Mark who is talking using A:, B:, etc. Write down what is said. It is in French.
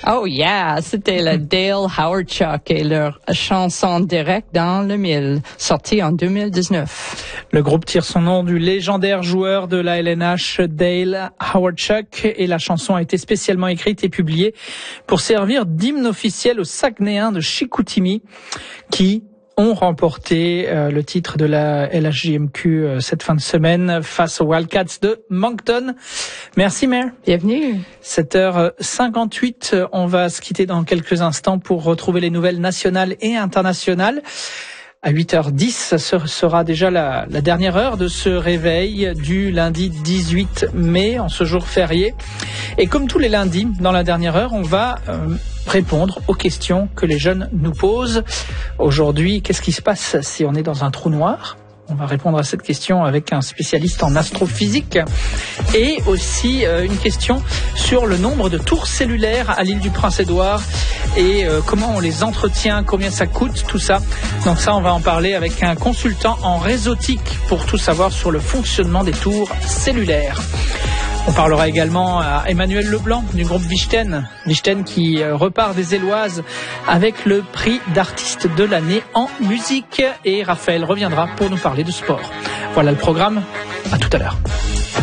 A: Oh yeah, c'était la Dale Howard Chuck et leur chanson Direct dans le mille, sortie en 2019.
B: Le groupe tire son nom du légendaire joueur de la LNH Dale Howard Chuck et la chanson a été spécialement écrite et publiée pour servir d'hymne officiel aux Saguenayens de Chicoutimi qui ont remporté le titre de la LHJMQ cette fin de semaine face aux Wildcats de Moncton. Merci Mare.
A: Bienvenue.
B: 7h58, on va se quitter dans quelques instants pour retrouver les nouvelles nationales et internationales. À 8h10, ce sera déjà la dernière heure de ce réveil du lundi 18 mai, en ce jour férié. Et comme tous les lundis, dans la dernière heure, on va répondre aux questions que les jeunes nous posent. Aujourd'hui, qu'est-ce qui se passe si on est dans un trou noir ? On va répondre à cette question avec un spécialiste en astrophysique et aussi une question sur le nombre de tours cellulaires à l'île du Prince-Édouard et comment on les entretient, combien ça coûte, tout ça. Donc ça, on va en parler avec un consultant en réseautique pour tout savoir sur le fonctionnement des tours cellulaires. On parlera également à Emmanuel Leblanc du groupe Vichten qui repart des Éloises avec le prix d'artiste de l'année en musique. Et Raphaël reviendra pour nous parler de sport. Voilà le programme. À tout à l'heure.